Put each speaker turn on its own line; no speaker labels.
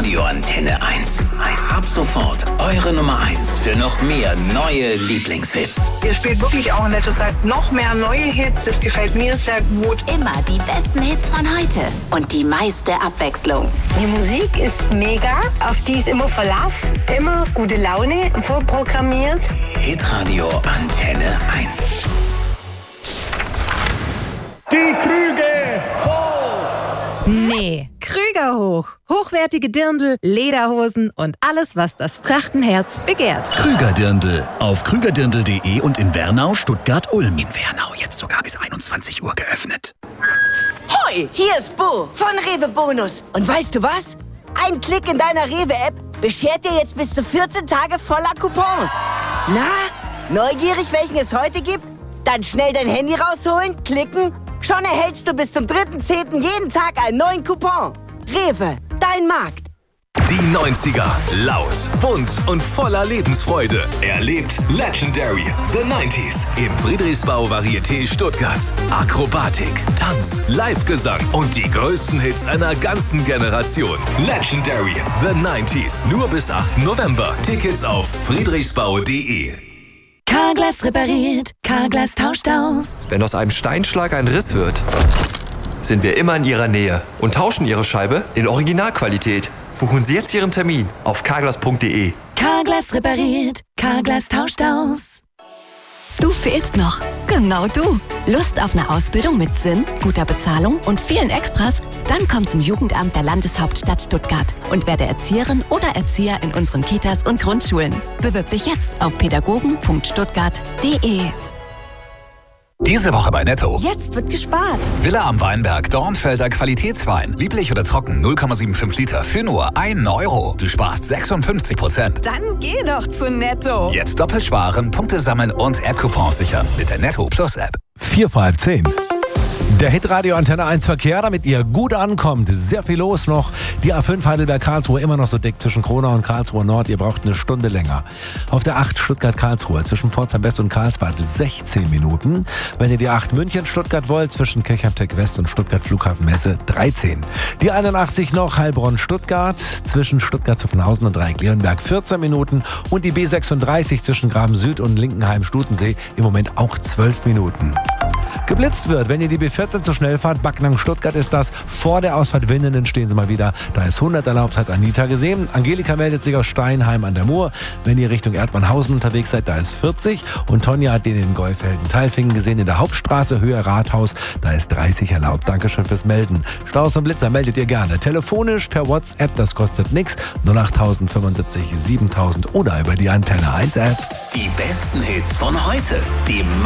Hitradio Antenne 1. Ab sofort eure Nummer 1 für noch mehr neue Lieblingshits.
Ihr spielt wirklich auch in letzter Zeit noch mehr neue Hits. Das gefällt mir sehr gut.
Immer die besten Hits von heute und die meiste Abwechslung.
Die Musik ist mega, auf die ist immer Verlass, immer gute Laune, vorprogrammiert.
Hitradio Antenne 1.
Die Krüge hoch!
Nee, Krüger hoch. Hochwertige Dirndl, Lederhosen und alles, was das Trachtenherz begehrt.
Krüger-Dirndl. Auf krügerdirndl.de und in Wernau, Stuttgart, Ulm. In Wernau jetzt sogar bis 21 Uhr geöffnet.
Hoi, hier ist Bo von Rewe Bonus. Und weißt du was? Ein Klick in deiner Rewe-App beschert dir jetzt bis zu 14 Tage voller Coupons. Na, neugierig, welchen es heute gibt? Dann schnell dein Handy rausholen, klicken. Schon erhältst du bis zum 3.10. jeden Tag einen neuen Coupon. Rewe, dein Markt.
Die 90er. Laut, bunt und voller Lebensfreude. Erlebt Legendary. The 90s. Im Friedrichsbau Varieté Stuttgart. Akrobatik, Tanz, Live-Gesang und die größten Hits einer ganzen Generation. Legendary. The 90s. Nur bis 8. November. Tickets auf friedrichsbau.de.
Carglass repariert, Carglass tauscht aus.
Wenn aus einem Steinschlag ein Riss wird, sind wir immer in Ihrer Nähe und tauschen Ihre Scheibe in Originalqualität. Buchen Sie jetzt Ihren Termin auf carglass.de.
Carglass repariert, Carglass tauscht aus. Du fehlst noch. Genau du. Lust auf eine Ausbildung mit Sinn, guter Bezahlung und vielen Extras? Dann komm zum Jugendamt der Landeshauptstadt Stuttgart und werde Erzieherin oder Erzieher in unseren Kitas und Grundschulen. Bewirb dich jetzt auf pädagogen.stuttgart.de.
Diese Woche bei Netto.
Jetzt wird gespart.
Villa am Weinberg, Dornfelder Qualitätswein. Lieblich oder trocken, 0,75 Liter für nur 1 Euro. Du sparst 56%.
Dann geh doch zu Netto.
Jetzt doppelt sparen, Punkte sammeln und App-Coupons sichern mit der Netto Plus App.
4 vor halb 10. Der Hitradio Antenne 1 Verkehr, damit ihr gut ankommt. Sehr viel los noch. Die A5 Heidelberg-Karlsruhe immer noch so dick zwischen Kronau und Karlsruhe Nord. Ihr braucht eine Stunde länger. Auf der 8 Stuttgart-Karlsruhe zwischen Pforzheim West und Karlsbad 16 Minuten. Wenn ihr die 8 München-Stuttgart wollt, zwischen Kirchheim-Tech West und Stuttgart-Flughafen-Messe 13. Die 81 noch Heilbronn-Stuttgart zwischen Stuttgart-Zuffenhausen und Dreieck-Leonberg 14 Minuten. Und die B36 zwischen Graben Süd und Linkenheim-Stutensee im Moment auch 12 Minuten. Geblitzt wird, wenn ihr die B14 zu schnell fahrt. Backnang-Stuttgart ist das. Vor der Ausfahrt Winnenden stehen sie mal wieder. Da ist 100 erlaubt, hat Anita gesehen. Angelika meldet sich aus Steinheim an der Mur. Wenn ihr Richtung Erdmannhausen unterwegs seid, da ist 40. Und Tonja hat den in Golfelden-Teilfingen gesehen. In der Hauptstraße, Höhe Rathaus, da ist 30 erlaubt. Dankeschön fürs Melden. Staus und Blitzer meldet ihr gerne. Telefonisch, per WhatsApp, das kostet nichts. 08000 75 7000 oder über die Antenne 1 App.
Die besten Hits von heute. Die